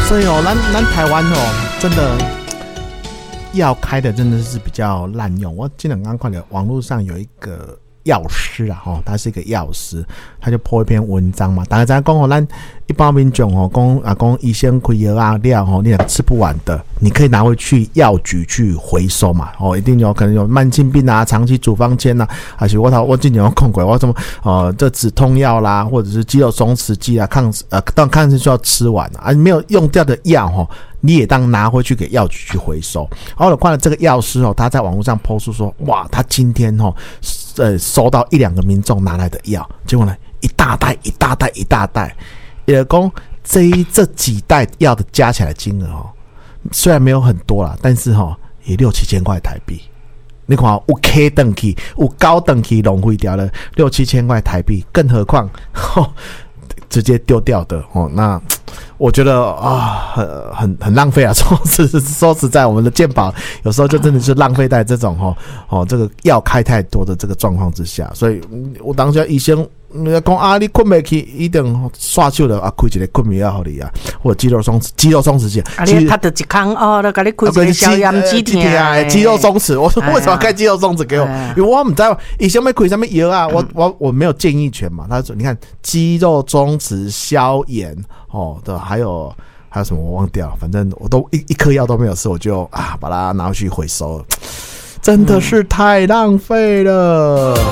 所以咱台湾真的药开的真的是比较滥用。我今天刚看到网络上有一个药师啊，他是一个药师，他就po一篇文章嘛，大家在讲咱一般民众讲医生开药啊料你吃不完的，你可以拿回去药局去回收嘛，一定有可能有慢性病啊、长期处方签啊，还是我之前有讲过，我什么这止痛药啦，或者是肌肉松弛剂啊，当抗生素要吃完啊，没有用掉的药你也当拿回去给药局去回收。然后我看了这个药师他在网络上 po 出说，哇，他今天收到1-2个民众拿来的药，结果呢一大袋，也就是说这几袋药的加起来金额虽然没有很多啦，但是也6-7千块台币。你看有 K 等级有高等级浪费掉了6-7千块台币，更何况直接丢掉的那我觉得很浪费啊！说实在，我们的健保有时候就真的是浪费在这种这个药开太多的这个状况之下，所以我当时医生讲你困不起，一定刷手的开一个困眠药给你啊，或者肌肉松弛剂。 你他的一康就给你开一个消炎止痛肌肉松弛。我说为什么要开肌肉松弛给我？因为我不知道医生要开什么药啊，我没有建议权嘛。他说你看肌肉松弛、消炎的，还有什么我忘掉，反正我都一颗药都没有吃，我就把它拿回去回收了，真的是太浪费了。